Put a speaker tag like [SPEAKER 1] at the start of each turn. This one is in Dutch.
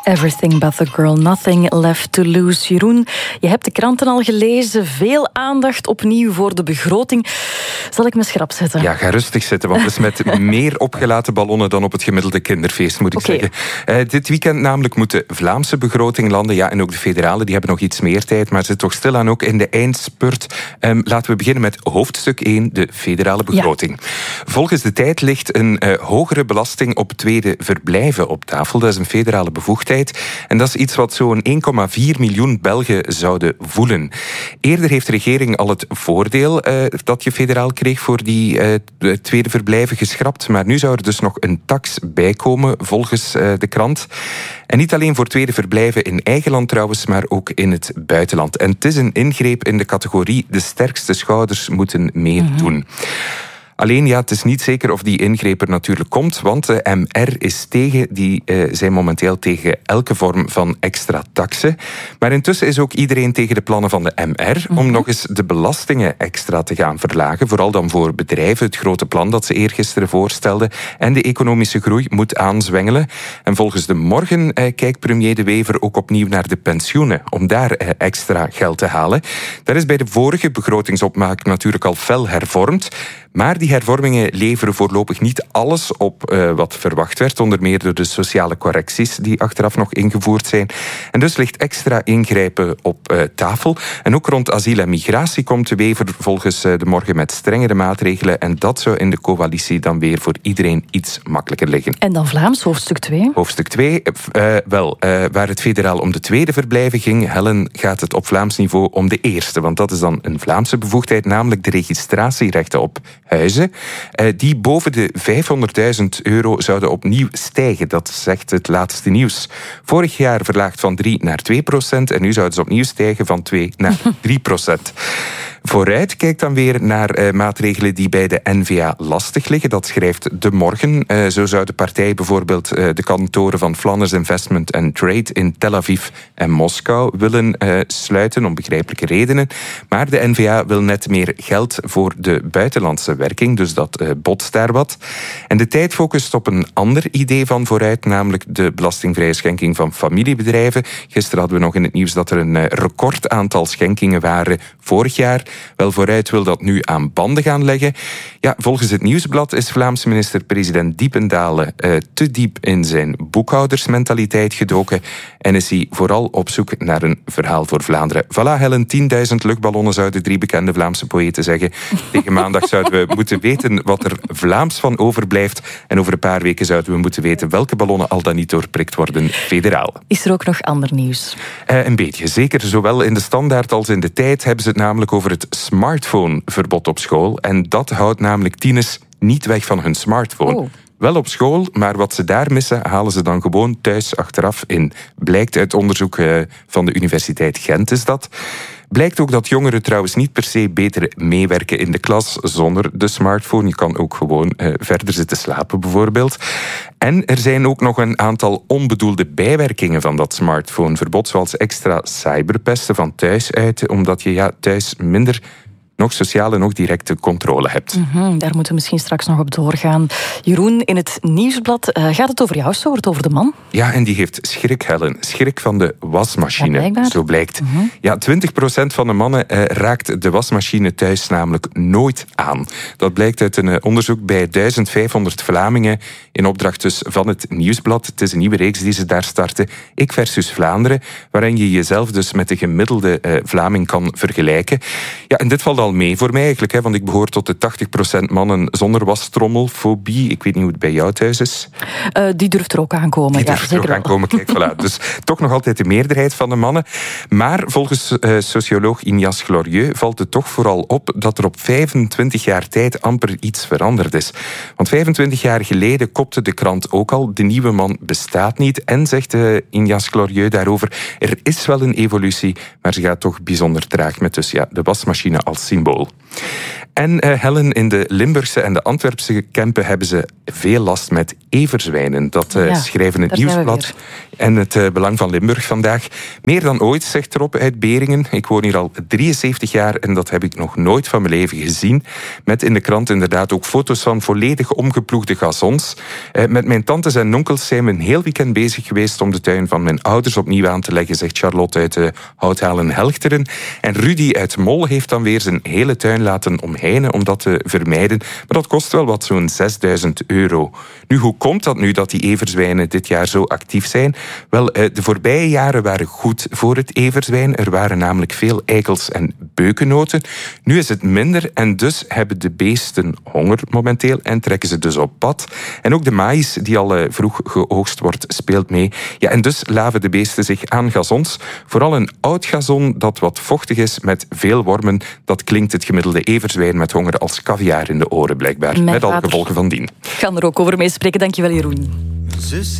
[SPEAKER 1] Everything but the girl, nothing left to lose. Jeroen, je hebt de kranten al gelezen. Veel aandacht opnieuw voor de begroting. Zal ik me schrap zetten?
[SPEAKER 2] Ja, ga rustig zitten, want het is met meer opgelaten ballonnen dan op het gemiddelde kinderfeest, moet ik zeggen. Dit weekend namelijk moet de Vlaamse begroting landen. Ja, en ook de federale, die hebben nog iets meer tijd, maar zit toch stilaan ook in de eindspurt. Laten we beginnen met hoofdstuk 1, de federale begroting. Ja. Volgens de tijd ligt een hogere belasting op tweede verblijven op tafel. Dat is een federale bevoegdheid. En dat is iets wat zo'n 1,4 miljoen Belgen zouden voelen. Eerder heeft de regering al het voordeel dat je federaal kreeg voor die tweede verblijven geschrapt. Maar nu zou er dus nog een tax bijkomen, volgens de krant. En niet alleen voor tweede verblijven in eigen land trouwens, maar ook in het buitenland. En het is een ingreep in de categorie de sterkste schouders moeten meer doen. Alleen, ja, het is niet zeker of die ingreep er natuurlijk komt, want de MR is tegen. Die zijn momenteel tegen elke vorm van extra taxen. Maar intussen is ook iedereen tegen de plannen van de MR om nog eens de belastingen extra te gaan verlagen. Vooral dan voor bedrijven. Het grote plan dat ze eergisteren voorstelden. En de economische groei moet aanzwengelen. En volgens de Morgen kijkt premier De Wever ook opnieuw naar de pensioenen, om daar extra geld te halen. Dat is bij de vorige begrotingsopmaak natuurlijk al fel hervormd. Maar die hervormingen leveren voorlopig niet alles op wat verwacht werd, onder meer door de sociale correcties die achteraf nog ingevoerd zijn. En dus ligt extra ingrijpen op tafel. En ook rond asiel en migratie komt De Wever volgens de Morgen met strengere maatregelen. En dat zou in de coalitie dan weer voor iedereen iets makkelijker liggen.
[SPEAKER 1] En dan Vlaams, hoofdstuk 2?
[SPEAKER 2] Hoofdstuk 2, waar het federaal om de tweede verblijven ging, Helen, gaat het op Vlaams niveau om de eerste. Want dat is dan een Vlaamse bevoegdheid, namelijk de registratierechten op huizen, die boven de €500.000 zouden opnieuw stijgen. Dat zegt het laatste nieuws. Vorig jaar verlaagd van 3 naar 2% en nu zouden ze opnieuw stijgen van 2 naar 3%. Vooruit kijkt dan weer naar maatregelen die bij de N-VA lastig liggen. Dat schrijft De Morgen. Zo zou de partij bijvoorbeeld de kantoren van Flanders Investment and Trade in Tel Aviv en Moskou willen sluiten, om begrijpelijke redenen. Maar de N-VA wil net meer geld voor de buitenlandse werking, dus dat botst daar wat. En de tijd focust op een ander idee van Vooruit, namelijk de belastingvrije schenking van familiebedrijven. Gisteren hadden we nog in het nieuws dat er een record aantal schenkingen waren vorig jaar. Wel, Vooruit wil dat nu aan banden gaan leggen. Ja, volgens het Nieuwsblad is Vlaamse minister-president Diependalen te diep in zijn boekhoudersmentaliteit gedoken en is hij vooral op zoek naar een verhaal voor Vlaanderen. Voilà, Helen, 10.000 luchtballonnen, zouden 3 bekende Vlaamse poëten zeggen. Tegen maandag zouden we moeten weten wat er Vlaams van overblijft en over een paar weken zouden we moeten weten welke ballonnen al dan niet doorprikt worden federaal.
[SPEAKER 1] Is er ook nog ander nieuws?
[SPEAKER 2] Een beetje, zeker. Zowel in de Standaard als in de Tijd hebben ze het namelijk over het smartphoneverbod op school. En dat houdt namelijk tieners niet weg van hun smartphone.
[SPEAKER 1] Oh.
[SPEAKER 2] Wel op school, maar wat ze daar missen, halen ze dan gewoon thuis achteraf in. Blijkt uit onderzoek van de Universiteit Gent is dat. Blijkt ook dat jongeren trouwens niet per se beter meewerken in de klas zonder de smartphone. Je kan ook gewoon verder zitten slapen bijvoorbeeld. En er zijn ook nog een aantal onbedoelde bijwerkingen van dat smartphoneverbod, zoals extra cyberpesten van thuis uit, omdat je thuis minder nog sociale, nog directe controle hebt.
[SPEAKER 1] Daar moeten we misschien straks nog op doorgaan. Jeroen, in het Nieuwsblad gaat het over jouw soort, over de man.
[SPEAKER 2] Ja, en die heeft schrik, Helen. Schrik van de wasmachine, zo blijkt. Ja, 20% van de mannen raakt de wasmachine thuis namelijk nooit aan. Dat blijkt uit een onderzoek bij 1500 Vlamingen in opdracht dus van het Nieuwsblad. Het is een nieuwe reeks die ze daar starten, Ik versus Vlaanderen, waarin je jezelf dus met de gemiddelde Vlaming kan vergelijken. Ja, en dit valt al mee voor mij eigenlijk, want ik behoor tot de 80% mannen zonder wasstrommelfobie. Ik weet niet hoe het bij jou thuis is.
[SPEAKER 1] Die durft er ook aankomen.
[SPEAKER 2] Die durft er ook aankomen, kijk, voilà. Dus toch nog altijd de meerderheid van de mannen. Maar volgens socioloog Ignace Glorieux valt het toch vooral op dat er op 25 jaar tijd amper iets veranderd is. Want 25 jaar geleden kopte de krant ook al, de nieuwe man bestaat niet. En zegt Ignace Glorieux daarover, er is wel een evolutie, maar ze gaat toch bijzonder traag met dus de wasmachine als symbool. En Helen, in de Limburgse en de Antwerpse Kempen hebben ze veel last met everzwijnen. Dat schrijven het Nieuwsblad en het Belang van Limburg vandaag. Meer dan ooit, zegt Rob uit Beringen. Ik woon hier al 73 jaar en dat heb ik nog nooit van mijn leven gezien. Met in de krant inderdaad ook foto's van volledig omgeploegde gazons. Met mijn tantes en onkels zijn we een heel weekend bezig geweest om de tuin van mijn ouders opnieuw aan te leggen, zegt Charlotte uit Houthalen-Helchteren. En Rudy uit Mol heeft dan weer zijn hele tuin laten omheinen om dat te vermijden. Maar dat kost wel wat, zo'n €6.000. Nu, hoe komt dat nu dat die everzwijnen dit jaar zo actief zijn? Wel, de voorbije jaren waren goed voor het everzwijn. Er waren namelijk veel eikels en beukennoten. Nu is het minder en dus hebben de beesten honger momenteel en trekken ze dus op pad. En ook de maïs die al vroeg geoogst wordt, speelt mee. Ja, en dus laven de beesten zich aan gazons. Vooral een oud gazon dat wat vochtig is met veel wormen. Dat klinkt het gemiddelde everzwijn met honger als caviar in de oren blijkbaar. Met alle gevolgen van dien.
[SPEAKER 1] Ik ga er ook over meespreken. Dankjewel, Jeroen.